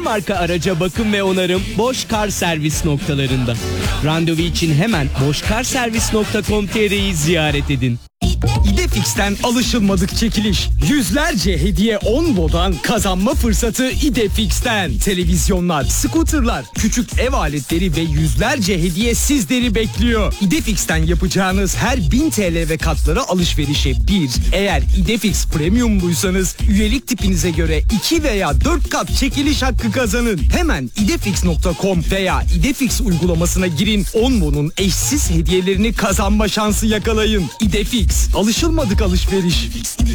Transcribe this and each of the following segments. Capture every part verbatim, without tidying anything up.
marka araca bakım ve onarım Boş Kar Servis noktalarında. Randevu için hemen boşkarservis nokta com nokta tr'yi ziyaret edin. İdefix'ten alışılmadık çekiliş. Yüzlerce hediye Onvo'dan kazanma fırsatı İdefix'ten. Televizyonlar, skuterlar, küçük ev aletleri ve yüzlerce hediye sizleri bekliyor. İdefix'ten yapacağınız her bin T L ve katlara alışverişe bir, eğer İdefix Premium'luysanız üyelik tipinize göre iki veya dört kat çekiliş hakkı kazanın. Hemen idefix nokta com veya İdefix uygulamasına girin. Onvo'nun eşsiz hediyelerini kazanma şansı yakalayın. İdefix. Alışılmadık alışveriş.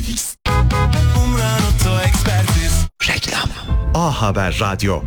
Reklam. A Haber Radyo.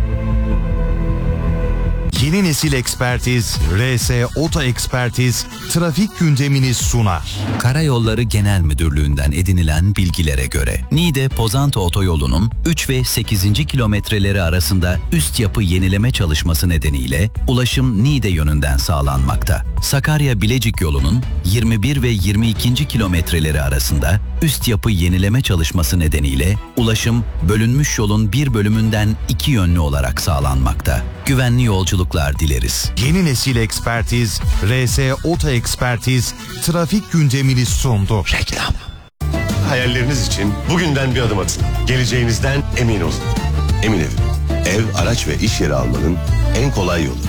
Yeni nesil ekspertiz, R S Oto Ekspertiz, trafik gündemini sunar. Karayolları Genel Müdürlüğü'nden edinilen bilgilere göre Niğde-Pozantı otoyolunun üç ve sekizinci kilometreleri arasında üst yapı yenileme çalışması nedeniyle ulaşım Niğde yönünden sağlanmakta. Sakarya-Bilecik yolunun yirmi bir ve yirmi ikinci kilometreleri arasında üst yapı yenileme çalışması nedeniyle ulaşım bölünmüş yolun bir bölümünden iki yönlü olarak sağlanmakta. Güvenli yolculuklar dileriz. Yeni nesil ekspertiz, R S Oto Ekspertiz, trafik gündemini sundu. Reklam. Hayalleriniz için bugünden bir adım atın. Geleceğinizden emin olun. Emin Ev. Ev, araç ve iş yeri almanın en kolay yolu.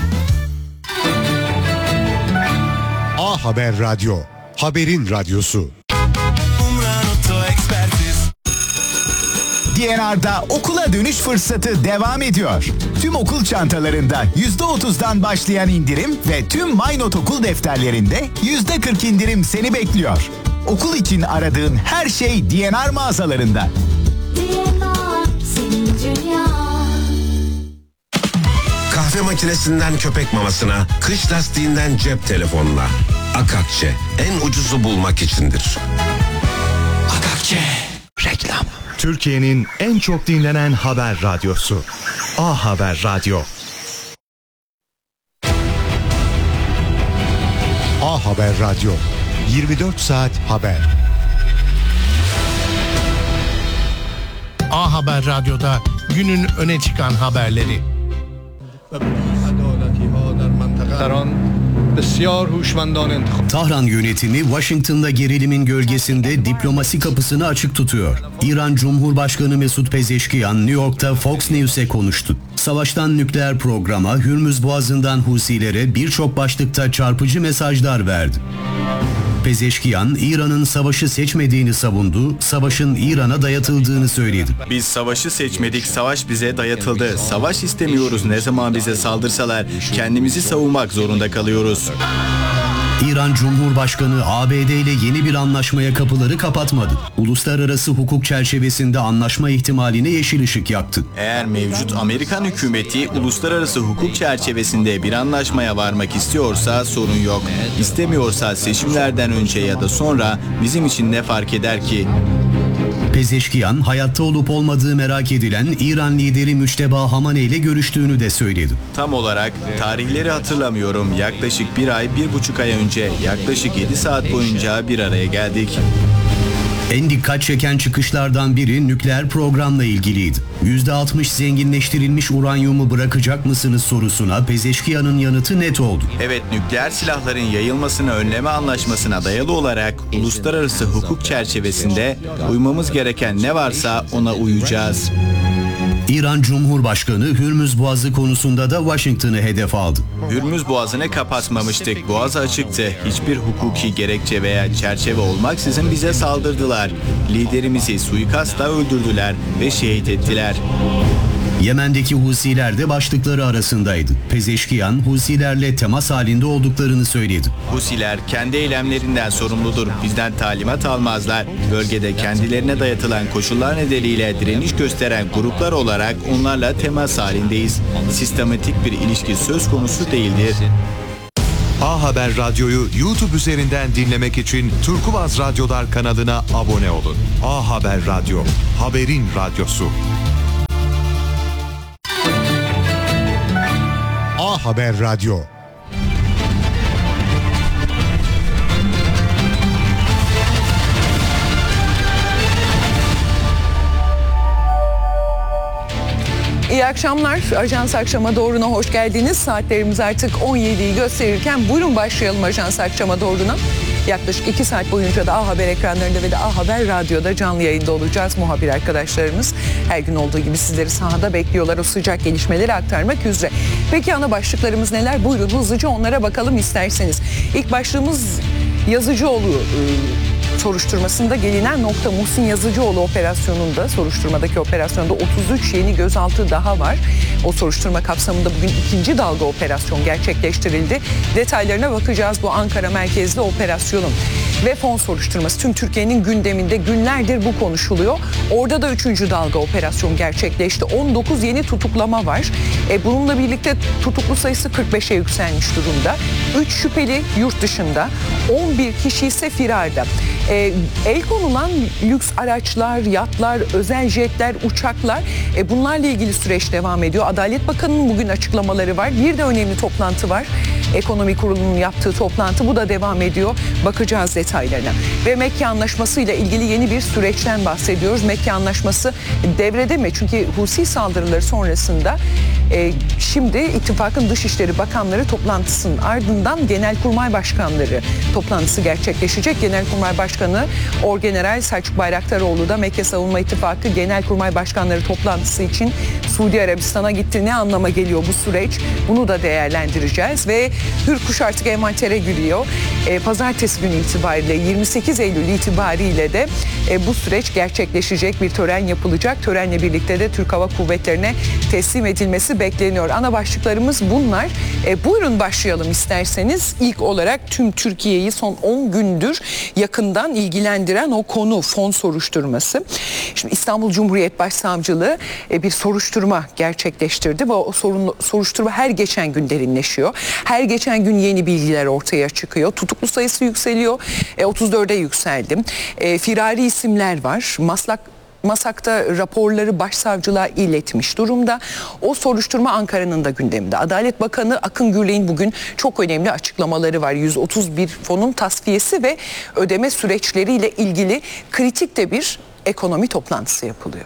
A Haber Radyo, haberin radyosu. D N R'da okula dönüş fırsatı devam ediyor. Tüm okul çantalarında yüzde otuzdan başlayan indirim ve tüm MyNote okul defterlerinde yüzde kırk indirim seni bekliyor. Okul için aradığın her şey D N R mağazalarında. D N R, senin dünya. Kahve makinesinden köpek mamasına, kış lastiğinden cep telefonuna. Akakçe en ucuzu bulmak içindir. Akakçe. Reklam. Türkiye'nin en çok dinlenen haber radyosu. A Haber Radyo. A Haber Radyo. yirmi dört saat haber. A Haber Radyo'da günün öne çıkan haberleri. Tahran yönetimi Washington'da gerilimin gölgesinde diplomasi kapısını açık tutuyor. İran Cumhurbaşkanı Mesut Pezeşkiyan New York'ta Fox News'e konuştu. Savaştan nükleer programa, Hürmüz Boğazı'ndan Husilere birçok başlıkta çarpıcı mesajlar verdi. Pezeşkiyan, İran'ın savaşı seçmediğini savundu, savaşın İran'a dayatıldığını söyledi. Biz savaşı seçmedik, savaş bize dayatıldı. Savaş istemiyoruz, ne zaman bize saldırsalar kendimizi savunmak zorunda kalıyoruz. İran Cumhurbaşkanı A B D ile yeni bir anlaşmaya kapıları kapatmadı. Uluslararası hukuk çerçevesinde anlaşma ihtimaline yeşil ışık yaktı. Eğer mevcut Amerikan hükümeti uluslararası hukuk çerçevesinde bir anlaşmaya varmak istiyorsa sorun yok. İstemiyorsa seçimlerden önce ya da sonra bizim için ne fark eder ki? Pezeşkiyan, hayatta olup olmadığı merak edilen İran lideri Müçteba Hamaney ile görüştüğünü de söyledi. Tam olarak tarihleri hatırlamıyorum. Yaklaşık bir ay, bir buçuk ay önce yaklaşık yedi saat boyunca bir araya geldik. En dikkat çeken çıkışlardan biri nükleer programla ilgiliydi. yüzde altmış zenginleştirilmiş uranyumu bırakacak mısınız sorusuna Pezeşkiyan'ın yanıtı net oldu. Evet, nükleer silahların yayılmasını önleme anlaşmasına dayalı olarak uluslararası hukuk çerçevesinde uymamız gereken ne varsa ona uyacağız. İran Cumhurbaşkanı Hürmüz Boğazı konusunda da Washington'ı hedef aldı. Hürmüz Boğazı'nı kapatmamıştık. Boğaz açıktı. Hiçbir hukuki gerekçe veya çerçeve olmaksızın bize saldırdılar. Liderimizi suikastla öldürdüler ve şehit ettiler. Yemen'deki Husiler de başlıkları arasındaydı. Pezeşkiyan, Husilerle temas halinde olduklarını söyledi. Husiler kendi eylemlerinden sorumludur. Bizden talimat almazlar. Bölgede kendilerine dayatılan koşullar nedeniyle direniş gösteren gruplar olarak onlarla temas halindeyiz. Sistematik bir ilişki söz konusu değildir. A Haber Radyo'yu YouTube üzerinden dinlemek için Turkuaz Radyolar kanalına abone olun. A Haber Radyo, haberin radyosu. A Haber Radyo. İyi akşamlar. Ajans Akşam'a Doğru'na hoş geldiniz. Saatlerimiz artık on yediyi gösterirken buyurun başlayalım Ajans Akşam'a Doğru'na. Yaklaşık iki saat boyunca da A Haber ekranlarında ve de A Haber Radyo'da canlı yayında olacağız. Muhabir arkadaşlarımız her gün olduğu gibi sizleri sahada bekliyorlar. O sıcak gelişmeleri aktarmak üzere. Peki ana başlıklarımız neler? Buyurun hızlıca onlara bakalım isterseniz. İlk başlığımız Yazıcıoğlu soruşturmasında gelinen nokta. Muhsin Yazıcıoğlu operasyonunda, soruşturmadaki operasyonda otuz üç yeni gözaltı daha var. O soruşturma kapsamında bugün ikinci dalga operasyon gerçekleştirildi. Detaylarına bakacağız bu Ankara merkezli operasyonun. Ve fon soruşturması tüm Türkiye'nin gündeminde, günlerdir bu konuşuluyor. Orada da üçüncü dalga operasyon gerçekleşti. on dokuz yeni tutuklama var. E, bununla birlikte tutuklu sayısı kırk beşe yükselmiş durumda. üç şüpheli yurt dışında, on bir kişi ise firarda. E, el konulan lüks araçlar, yatlar, özel jetler, uçaklar, e, bunlarla ilgili süreç devam ediyor. Adalet Bakanı'nın bugün açıklamaları var. Bir de önemli toplantı var. Ekonomi Kurulu'nun yaptığı toplantı, bu da devam ediyor. Bakacağız detaylarına. Ve Mekke Anlaşması ile ilgili yeni bir süreçten bahsediyoruz. Mekke Anlaşması devrede mi? Çünkü Husi saldırıları sonrasında e, şimdi ittifakın Dışişleri Bakanları toplantısının ardından Genelkurmay Başkanları toplantısı gerçekleşecek. Genelkurmay Başkanı Orgeneral Selçuk Bayraktaroğlu da Mekke Savunma İttifakı Genelkurmay Başkanları toplantısı için Suudi Arabistan'a gitti. Ne anlama geliyor bu süreç? Bunu da değerlendireceğiz ve Hürkuş artık envantere giriyor. E, Pazartesi günü itibariyle yirmi sekiz Eylül itibariyle de e, bu süreç gerçekleşecek, bir tören yapılacak. Törenle birlikte de Türk Hava Kuvvetleri'ne teslim edilmesi bekleniyor. Ana başlıklarımız bunlar. E, buyurun başlayalım isterseniz. İlk olarak tüm Türkiye'yi son on gündür yakından ilgilendiren o konu fon soruşturması. Şimdi İstanbul Cumhuriyet Başsavcılığı e, bir soruşturma gerçekleştirdi ve o sorun, soruşturma her geçen gün derinleşiyor. Her geçen gün yeni bilgiler ortaya çıkıyor. Tutuklu sayısı yükseliyor. E, otuz dörde yükseldi. E, firari isimler var. Maslak Masak'ta raporları başsavcılığa iletmiş durumda. O soruşturma Ankara'nın da gündeminde. Adalet Bakanı Akın Gürley'in bugün çok önemli açıklamaları var. yüz otuz bir fonun tasfiyesi ve ödeme süreçleriyle ilgili kritik de bir ekonomi toplantısı yapılıyor.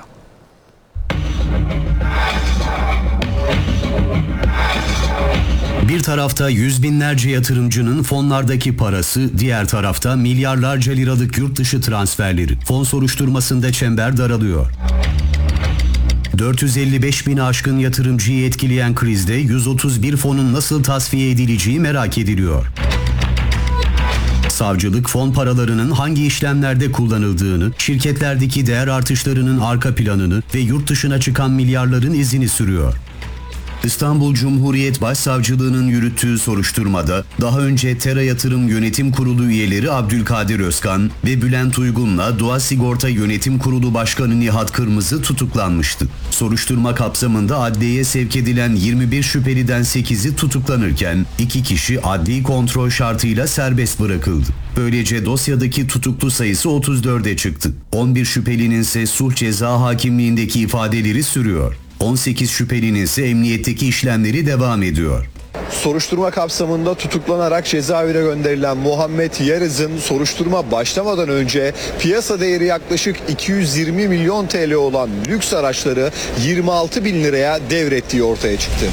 Bir tarafta yüz binlerce yatırımcının fonlardaki parası, diğer tarafta milyarlarca liralık yurt dışı transferleri. Fon soruşturmasında çember daralıyor. dört yüz elli beş bini aşkın yatırımcıyı etkileyen krizde yüz otuz bir fonun nasıl tasfiye edileceği merak ediliyor. Savcılık fon paralarının hangi işlemlerde kullanıldığını, şirketlerdeki değer artışlarının arka planını ve yurt dışına çıkan milyarların izini sürüyor. İstanbul Cumhuriyet Başsavcılığı'nın yürüttüğü soruşturmada daha önce Tera Yatırım Yönetim Kurulu üyeleri Abdülkadir Özkan ve Bülent Uygun'la Doğa Sigorta Yönetim Kurulu Başkanı Nihat Kırmızı tutuklanmıştı. Soruşturma kapsamında adliyeye sevk edilen yirmi bir şüpheliden sekizi tutuklanırken iki kişi adli kontrol şartıyla serbest bırakıldı. Böylece dosyadaki tutuklu sayısı otuz dörde çıktı. on bir şüphelinin ise sulh ceza hakimliğindeki ifadeleri sürüyor. on sekiz şüphelinin ise emniyetteki işlemleri devam ediyor. Soruşturma kapsamında tutuklanarak cezaevine gönderilen Muhammed Yarız'ın soruşturma başlamadan önce piyasa değeri yaklaşık iki yüz yirmi milyon T L olan lüks araçları yirmi altı bin liraya devrettiği ortaya çıktı.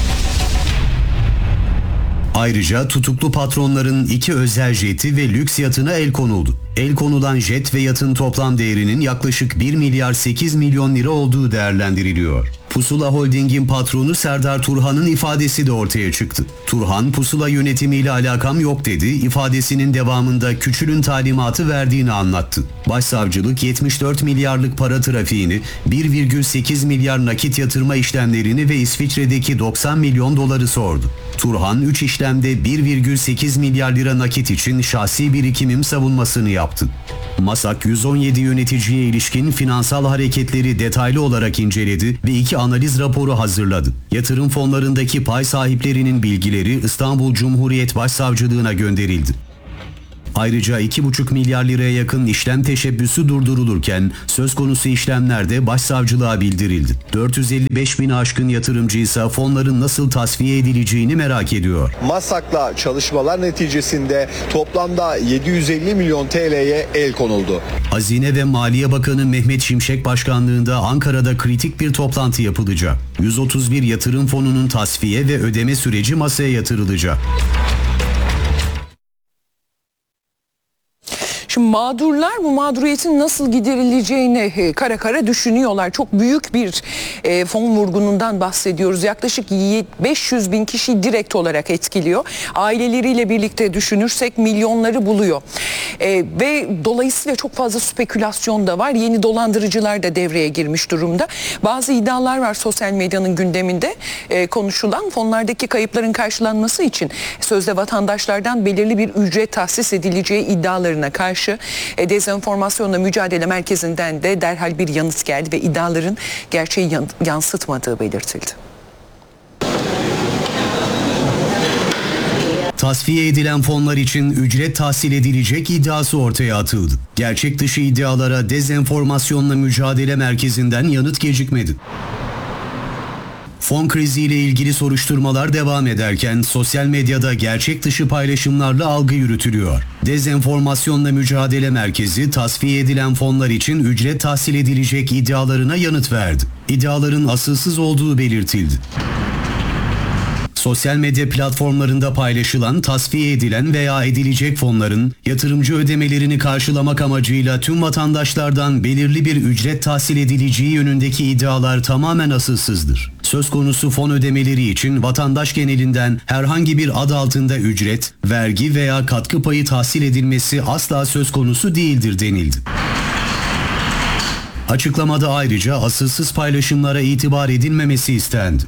Ayrıca tutuklu patronların iki özel jeti ve lüks yatına el konuldu. El konulan jet ve yatın toplam değerinin yaklaşık bir milyar sekiz milyon lira olduğu değerlendiriliyor. Pusula Holding'in patronu Serdar Turhan'ın ifadesi de ortaya çıktı. Turhan, Pusula yönetimiyle alakam yok dedi, ifadesinin devamında Küçül'ün talimatı verdiğini anlattı. Başsavcılık yetmiş dört milyarlık para trafiğini, bir virgül sekiz milyar nakit yatırma işlemlerini ve İsviçre'deki doksan milyon doları sordu. Turhan, üç işlemde bir virgül sekiz milyar lira nakit için şahsi birikimim savunmasını yaptı. Masak yüz on yedi yöneticiye ilişkin finansal hareketleri detaylı olarak inceledi ve iki analiz raporu hazırladı. Yatırım fonlarındaki pay sahiplerinin bilgileri İstanbul Cumhuriyet Başsavcılığına gönderildi. Ayrıca iki buçuk milyar liraya yakın işlem teşebbüsü durdurulurken söz konusu işlemler de başsavcılığa bildirildi. dört yüz elli beş bin aşkın yatırımcı ise fonların nasıl tasfiye edileceğini merak ediyor. Masak'la çalışmalar neticesinde toplamda yedi yüz elli milyon T L'ye el konuldu. Hazine ve Maliye Bakanı Mehmet Şimşek başkanlığında Ankara'da kritik bir toplantı yapılacak. yüz otuz bir yatırım fonunun tasfiye ve ödeme süreci masaya yatırılacak. Şimdi mağdurlar bu mağduriyetin nasıl giderileceğini kara kara düşünüyorlar. Çok büyük bir e, fon vurgunundan bahsediyoruz. Yaklaşık beş yüz bin kişi direkt olarak etkiliyor. Aileleriyle birlikte düşünürsek milyonları buluyor. E, ve dolayısıyla çok fazla spekülasyon da var. Yeni dolandırıcılar da devreye girmiş durumda. Bazı iddialar var sosyal medyanın gündeminde e, konuşulan. Fonlardaki kayıpların karşılanması için sözde vatandaşlardan belirli bir ücret tahsis edileceği iddialarına karşı Dezenformasyonla Mücadele Merkezi'nden de derhal bir yanıt geldi ve iddiaların gerçeği yansıtmadığı belirtildi. Tasfiye edilen fonlar için ücret tahsil edilecek iddiası ortaya atıldı. Gerçek dışı iddialara Dezenformasyonla Mücadele Merkezi'nden yanıt gecikmedi. Fon kriziyle ilgili soruşturmalar devam ederken sosyal medyada gerçek dışı paylaşımlarla algı yürütülüyor. Dezenformasyonla Mücadele Merkezi tasfiye edilen fonlar için ücret tahsil edilecek iddialarına yanıt verdi. İddiaların asılsız olduğu belirtildi. Sosyal medya platformlarında paylaşılan tasfiye edilen veya edilecek fonların yatırımcı ödemelerini karşılamak amacıyla tüm vatandaşlardan belirli bir ücret tahsil edileceği yönündeki iddialar tamamen asılsızdır. Söz konusu fon ödemeleri için vatandaş genelinden herhangi bir adı altında ücret, vergi veya katkı payı tahsil edilmesi asla söz konusu değildir denildi. Açıklamada ayrıca asılsız paylaşımlara itibar edilmemesi istendi.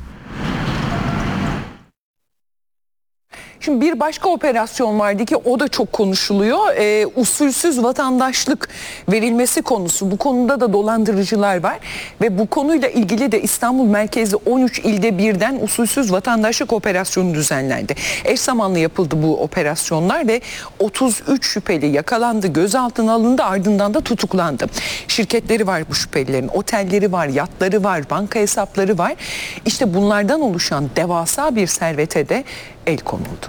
Şimdi bir başka operasyon vardı ki o da çok konuşuluyor. E, usulsüz vatandaşlık verilmesi konusu. Bu konuda da dolandırıcılar var. Ve bu konuyla ilgili de İstanbul merkezli on üç ilde birden usulsüz vatandaşlık operasyonu düzenlendi. Eş zamanlı yapıldı bu operasyonlar ve otuz üç şüpheli yakalandı, gözaltına alındı, ardından da tutuklandı. Şirketleri var bu şüphelilerin, otelleri var, yatları var, banka hesapları var. İşte bunlardan oluşan devasa bir servete de el konuldu.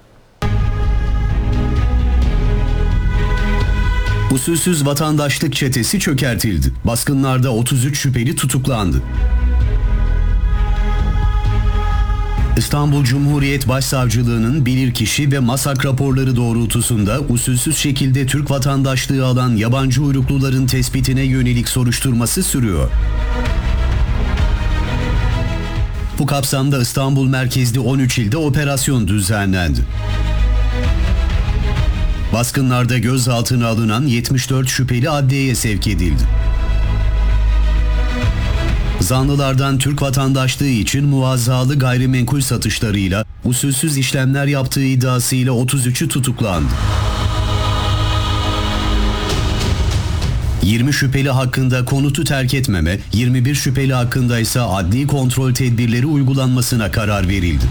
Usulsüz vatandaşlık çetesi çökertildi. Baskınlarda otuz üç şüpheli tutuklandı. İstanbul Cumhuriyet Başsavcılığı'nın bilirkişi ve masak raporları doğrultusunda usulsüz şekilde Türk vatandaşlığı alan yabancı uyrukluların tespitine yönelik soruşturması sürüyor. Bu kapsamda İstanbul merkezli on üç ilde operasyon düzenlendi. Baskınlarda gözaltına alınan yetmiş dört şüpheli adliyeye sevk edildi. Zanlılardan Türk vatandaşlığı için muvazzalı gayrimenkul satışlarıyla usulsüz işlemler yaptığı iddiasıyla otuz üçü tutuklandı. yirmi şüpheli hakkında konutu terk etmeme, yirmi bir şüpheli hakkında ise adli kontrol tedbirleri uygulanmasına karar verildi.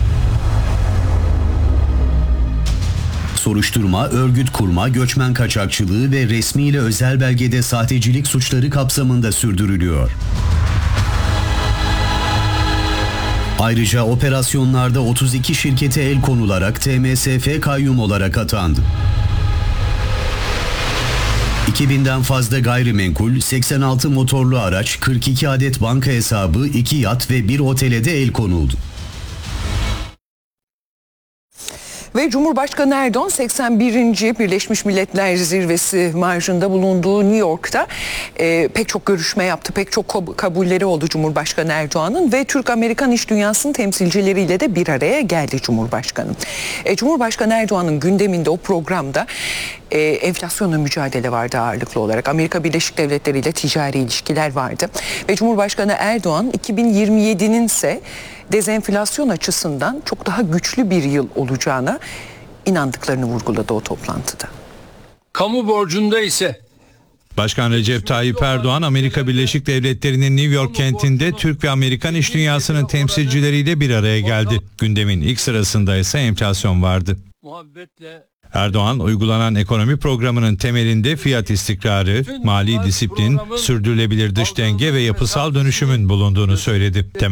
Soruşturma, örgüt kurma, göçmen kaçakçılığı ve resmi ile özel belgede sahtecilik suçları kapsamında sürdürülüyor. Ayrıca operasyonlarda otuz iki şirkete el konularak T M S F kayyum olarak atandı. iki binden fazla gayrimenkul, seksen altı motorlu araç, kırk iki adet banka hesabı, iki yat ve bir otele de el konuldu. Ve Cumhurbaşkanı Erdoğan seksen birinci Birleşmiş Milletler Zirvesi marjında bulunduğu New York'ta e, pek çok görüşme yaptı. Pek çok kabulleri oldu Cumhurbaşkanı Erdoğan'ın ve Türk-Amerikan iş dünyasının temsilcileriyle de bir araya geldi Cumhurbaşkanı. E, Cumhurbaşkanı Erdoğan'ın gündeminde o programda e, enflasyonla mücadele vardı ağırlıklı olarak. Amerika Birleşik Devletleri ile ticari ilişkiler vardı. Ve Cumhurbaşkanı Erdoğan iki bin yirmi yedinin ise dezenflasyon açısından çok daha güçlü bir yıl olacağına inandıklarını vurguladı o toplantıda. Kamu borcunda ise Başkan Recep Tayyip Erdoğan, Amerika Birleşik Devletleri'nin New York kentinde Türk ve Amerikan iş dünyasının temsilcileriyle bir araya geldi. Gündemin ilk sırasında ise enflasyon vardı. muhabbetle Erdoğan, uygulanan ekonomi programının temelinde fiyat istikrarı, mali disiplin, sürdürülebilir dış denge ve yapısal dönüşümün bulunduğunu söyledi.